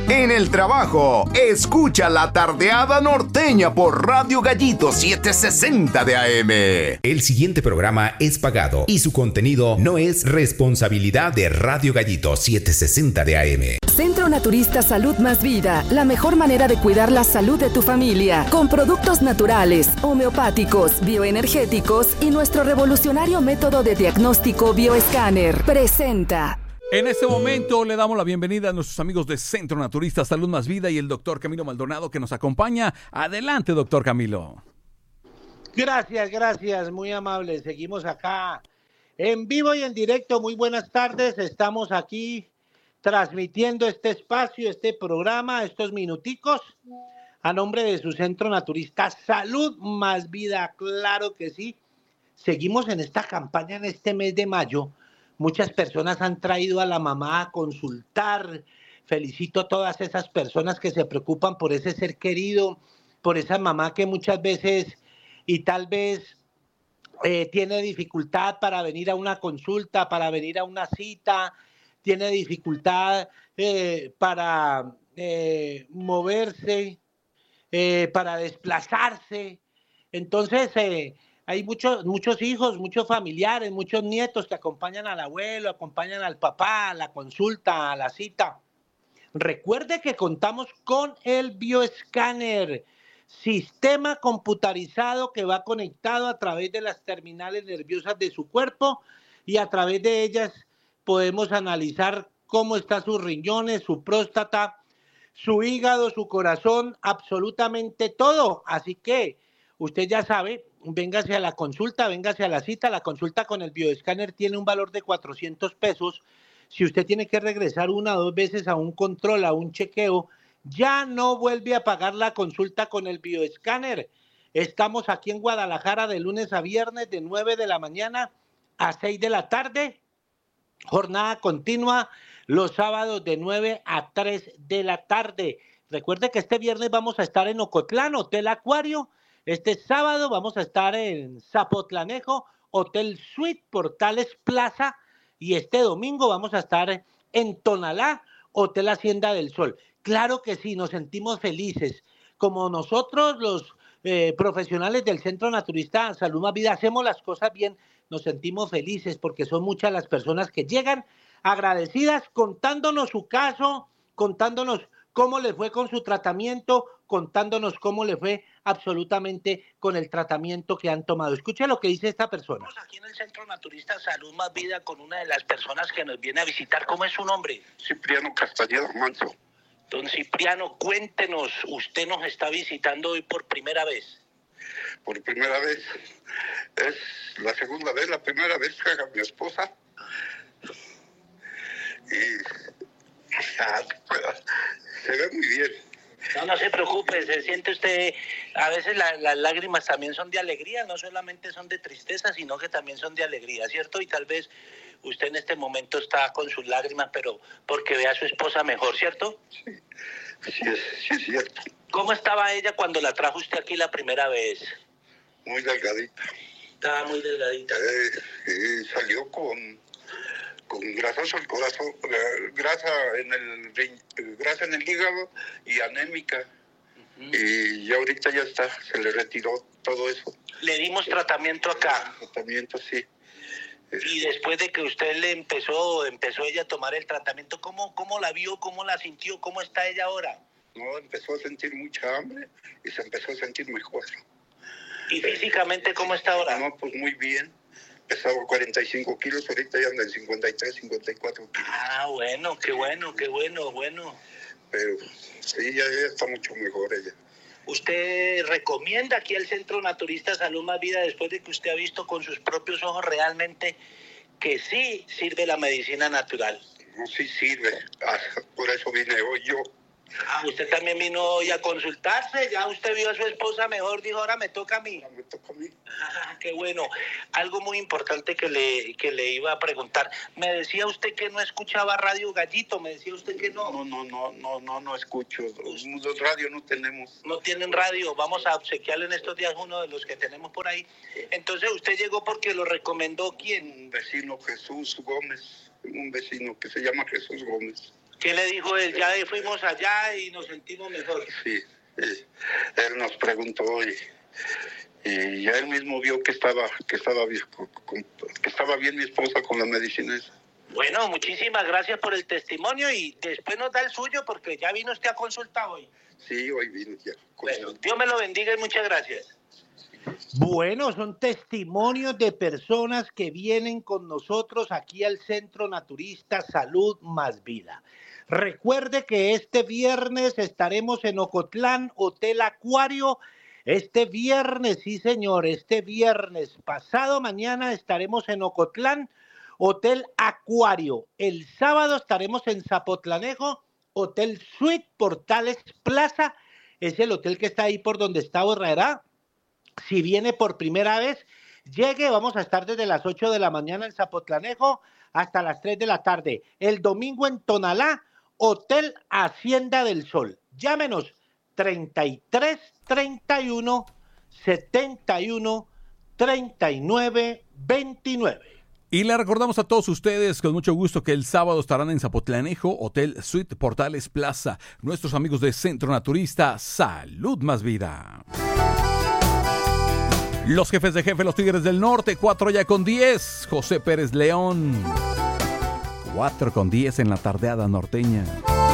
En el trabajo, escucha La Tardeada Norteña por Radio Gallito 760 de AM. El siguiente programa es pagado y su contenido no es responsabilidad de Radio Gallito 760 de AM. Centro Naturista Salud Más Vida, la mejor manera de cuidar la salud de tu familia, con productos naturales, homeopáticos, bioenergéticos y nuestro revolucionario método de diagnóstico bioescáner. Presenta. En este momento le damos la bienvenida a nuestros amigos de Centro Naturista Salud Más Vida y el doctor Camilo Maldonado que nos acompaña. Adelante, doctor Camilo. Gracias, muy amable. Seguimos acá en vivo y en directo. Muy buenas tardes. Estamos aquí transmitiendo este espacio, este programa, estos minuticos, a nombre de su Centro Naturista Salud Más Vida. Claro que sí. Seguimos en esta campaña en este mes de mayo. Muchas personas han traído a la mamá a consultar. Felicito a todas esas personas que se preocupan por ese ser querido, por esa mamá que muchas veces y tal vez tiene dificultad para venir a una consulta, para venir a una cita, tiene dificultad para moverse, para desplazarse. Entonces, hay muchos hijos, muchos familiares, muchos nietos que acompañan al abuelo, acompañan al papá a la consulta, a la cita. Recuerde que contamos con el bioescáner, sistema computarizado que va conectado a través de las terminales nerviosas de su cuerpo y a través de ellas podemos analizar cómo están sus riñones, su próstata, su hígado, su corazón, absolutamente todo. Así que usted ya sabe, véngase a la consulta, véngase a la cita. La consulta con el bioescáner tiene un valor de 400 pesos. Si usted tiene que regresar 1 o 2 veces a un control, a un chequeo, ya no vuelve a pagar la consulta con el bioescáner. Estamos aquí en Guadalajara de lunes a viernes de 9 de la mañana a 6 de la tarde. Jornada continua los sábados de 9 a 3 de la tarde. Recuerde que este viernes vamos a estar en Ocotlán, Hotel Acuario. Este sábado vamos a estar en Zapotlanejo, Hotel Suite, Portales Plaza. Y este domingo vamos a estar en Tonalá, Hotel Hacienda del Sol. Claro que sí, nos sentimos felices. Como nosotros, los profesionales del Centro Naturista Salud Más Vida, hacemos las cosas bien, nos sentimos felices porque son muchas las personas que llegan agradecidas contándonos su caso, contándonos cómo le fue con su tratamiento, contándonos cómo le fue absolutamente con el tratamiento que han tomado. Escuche lo que dice esta persona. Estamos aquí en el Centro Naturista Salud Más Vida con una de las personas que nos viene a visitar. ¿Cómo es su nombre? Cipriano Castañeda Manso. Don Cipriano, cuéntenos, usted nos está visitando hoy por primera vez. Por primera vez, es la segunda vez, la primera vez que haga mi esposa. Y se ve muy bien. No se preocupe, se siente usted, a veces las lágrimas también son de alegría, no solamente son de tristeza, sino que también son de alegría, ¿cierto? Y tal vez usted en este momento está con sus lágrimas, pero porque ve a su esposa mejor, ¿cierto? Sí es cierto. ¿Cómo estaba ella cuando la trajo usted aquí la primera vez? Muy delgadita. Estaba muy delgadita. Salió con grasas al corazón, grasa en el hígado y anémica. Uh-huh. Y ya ahorita ya está, se le retiró todo eso. ¿Le dimos tratamiento acá? Tratamiento, sí. Y después de que usted le empezó ella a tomar el tratamiento, ¿cómo la vio, cómo la sintió, cómo está ella ahora? No, empezó a sentir mucha hambre y se empezó a sentir mejor. ¿Y físicamente cómo está ahora? No, pues muy bien. Pesaba 45 kilos, ahorita ya anda en 53, 54 kilos. Ah, bueno, qué bueno. Pero sí, ya está mucho mejor ella. ¿Usted recomienda aquí al Centro Naturista Salud Más Vida, después de que usted ha visto con sus propios ojos realmente que sí sirve la medicina natural? No, sí sirve. Por eso vine hoy yo. Ah, usted también vino hoy a consultarse, ya usted vio a su esposa mejor, dijo, ahora me toca a mí. Me toca a mí. Ah, qué bueno. Algo muy importante que le iba a preguntar. Me decía usted que no escuchaba Radio Gallito, me decía usted que no. No escucho. Los radios no tenemos. No tienen radio, vamos a obsequiarle en estos días uno de los que tenemos por ahí. Entonces, ¿usted llegó porque lo recomendó quién? Un vecino, Jesús Gómez, un vecino que se llama Jesús Gómez. ¿Qué le dijo él? Ya fuimos allá y nos sentimos mejor. Sí, él nos preguntó y ya él mismo vio que estaba bien mi esposa con la medicina esa. Bueno, muchísimas gracias por el testimonio y después nos da el suyo porque ya vino usted a consultar hoy. Sí, hoy vino ya. Bueno, Dios me lo bendiga y muchas gracias. Bueno, son testimonios de personas que vienen con nosotros aquí al Centro Naturista Salud Más Vida. Recuerde que este viernes estaremos en Ocotlán, Hotel Acuario. Este viernes, sí señor, este viernes, pasado mañana estaremos en Ocotlán, Hotel Acuario. El sábado estaremos en Zapotlanejo, Hotel Suite Portales Plaza. Es el hotel que está ahí por donde está Borrera. Si viene por primera vez, llegue, vamos a estar desde las 8 de la mañana en Zapotlanejo hasta las 3 de la tarde. El domingo en Tonalá, Hotel Hacienda del Sol. Llámenos 33 31 71 39 29. Y le recordamos a todos ustedes con mucho gusto que el sábado estarán en Zapotlanejo, Hotel Suite Portales Plaza, nuestros amigos de Centro Naturista Salud Más Vida. Los jefes de jefe, los Tigres del Norte, 4:10, José Pérez León. 4:10 en la tardeada norteña.